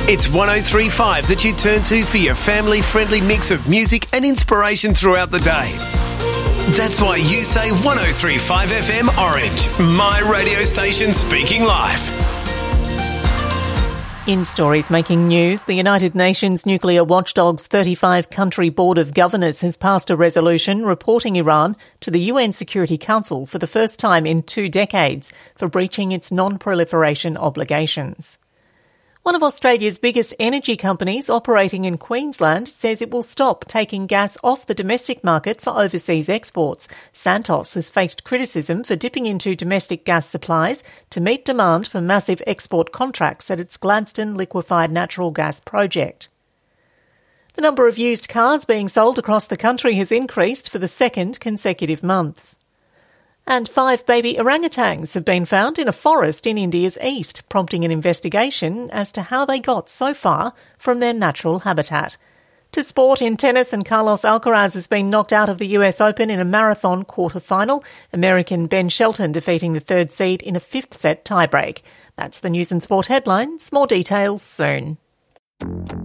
It's 103.5 that you turn to for your family-friendly mix of music and inspiration throughout the day. That's why you say 103.5 FM Orange, my radio station speaking live. In stories making news, the United Nations Nuclear Watchdog's 35-country Board of Governors has passed a resolution reporting Iran to the UN Security Council for the first time in 2 decades for breaching its non-proliferation obligations. One of Australia's biggest energy companies operating in Queensland says it will stop taking gas off the domestic market for overseas exports. Santos has faced criticism for dipping into domestic gas supplies to meet demand for massive export contracts at its Gladstone liquefied natural gas project. The number of used cars being sold across the country has increased for the second consecutive months. And 5 baby orangutans have been found in a forest in India's east, prompting an investigation as to how they got so far from their natural habitat. To sport, in tennis, and Carlos Alcaraz has been knocked out of the US Open in a marathon quarter-final, American Ben Shelton defeating the third seed in a 5th-set tiebreak. That's the news and sport headlines. More details soon.